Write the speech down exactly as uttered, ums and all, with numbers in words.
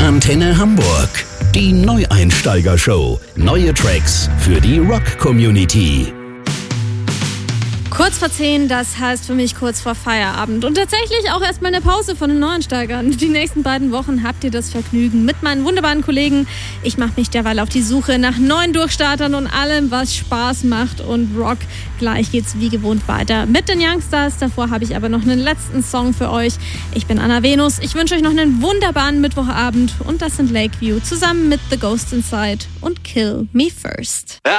Antenne Hamburg. Die Neueinsteiger-Show. Neue Tracks für die Rock-Community. Kurz vor zehn, das heißt für mich kurz vor Feierabend. Und tatsächlich auch erstmal eine Pause von den Neueinsteigern. Die nächsten beiden Wochen habt ihr das Vergnügen mit meinen wunderbaren Kollegen. Ich mache mich derweil auf die Suche nach neuen Durchstartern und allem, was Spaß macht und Rock. Gleich geht's wie gewohnt weiter mit den Youngstars. Davor habe ich aber noch einen letzten Song für euch. Ich bin Anna Venus. Ich wünsche euch noch einen wunderbaren Mittwochabend. Und das sind Lakeview zusammen mit The Ghost Inside und Kill Me First.